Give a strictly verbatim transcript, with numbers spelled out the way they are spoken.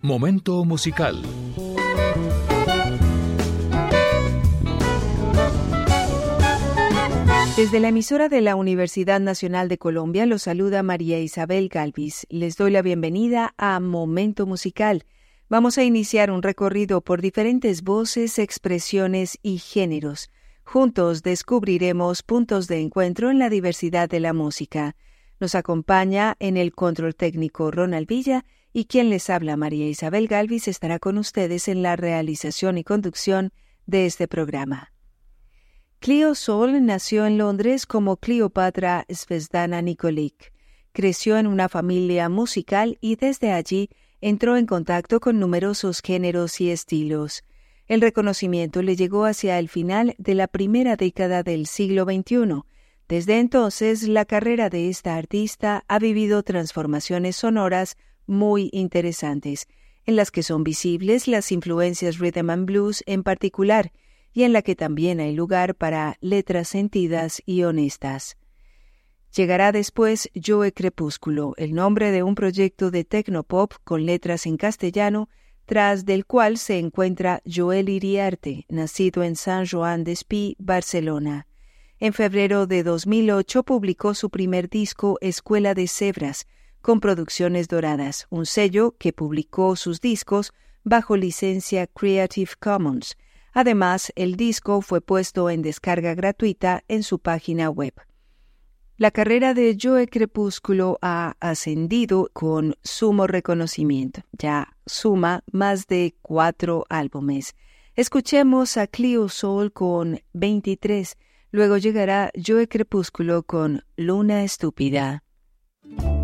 Momento musical. Desde la emisora de la Universidad Nacional de Colombia los saluda María Isabel Galvis. Les doy la bienvenida a Momento Musical. Vamos a iniciar un recorrido por diferentes voces, expresiones y géneros. Juntos descubriremos puntos de encuentro en la diversidad de la música. Nos acompaña en el control técnico Ronald Villa y quien les habla, María Isabel Galvis, estará con ustedes en la realización y conducción de este programa. Cleo Sol nació en Londres como Cleopatra Zvezdana Nikolic. Creció en una familia musical y desde allí entró en contacto con numerosos géneros y estilos. El reconocimiento le llegó hacia el final de la primera década del siglo veintiuno. Desde entonces, la carrera de esta artista ha vivido transformaciones sonoras muy interesantes, en las que son visibles las influencias rhythm and blues en particular, y en la que también hay lugar para letras sentidas y honestas. Llegará después Joe Crepúsculo, el nombre de un proyecto de tecnopop con letras en castellano, tras del cual se encuentra Joel Iriarte, nacido en Sant Joan d'Espí, Barcelona. En febrero de dos mil ocho publicó su primer disco Escuela de Cebras, con Producciones Doradas, un sello que publicó sus discos bajo licencia Creative Commons. Además, el disco fue puesto en descarga gratuita en su página web. La carrera de Joe Crepúsculo ha ascendido con sumo reconocimiento. Ya suma más de cuatro álbumes. Escuchemos a Cleo Sol con veintitrés. Luego llegará Joe Crepúsculo con Luna Estúpida.